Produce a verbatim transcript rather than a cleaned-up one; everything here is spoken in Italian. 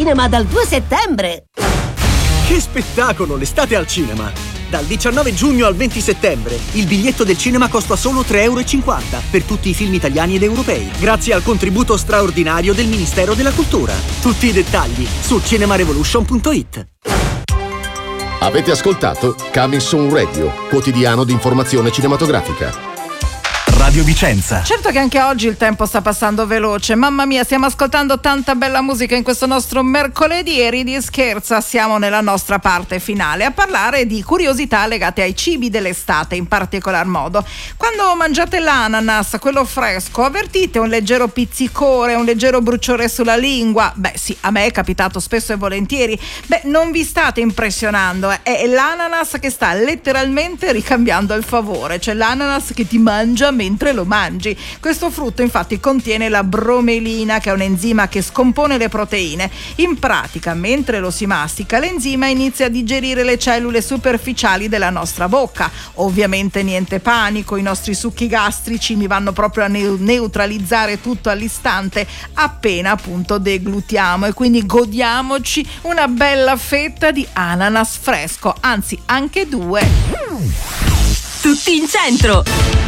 cinema dal due settembre. Che spettacolo, l'estate al cinema! Dal diciannove giugno al venti settembre il biglietto del cinema costa solo tre euro e cinquanta per tutti i film italiani ed europei, grazie al contributo straordinario del Ministero della Cultura. Tutti i dettagli su cinemarevolution punto it. Avete ascoltato Coming Soon Radio, quotidiano di informazione cinematografica. Radio Vicenza. Certo che anche oggi il tempo sta passando veloce. Mamma mia, stiamo ascoltando tanta bella musica in questo nostro mercoledì e ridi e scherza, siamo nella nostra parte finale a parlare di curiosità legate ai cibi dell'estate in particolar modo. Quando mangiate l'ananas, quello fresco, avvertite un leggero pizzicore, un leggero bruciore sulla lingua? Beh sì, a me è capitato spesso e volentieri. Beh, non vi state impressionando, eh? È l'ananas che sta letteralmente ricambiando il favore, cioè l'ananas che ti mangia mentre lo mangi. Questo frutto infatti contiene la bromelina, che è un enzima che scompone le proteine. In pratica, mentre lo si mastica, l'enzima inizia a digerire le cellule superficiali della nostra bocca. Ovviamente niente panico, i nostri succhi gastrici mi vanno proprio a ne- neutralizzare tutto all'istante appena appunto deglutiamo, e quindi godiamoci una bella fetta di ananas fresco, anzi anche due. Tutti in centro.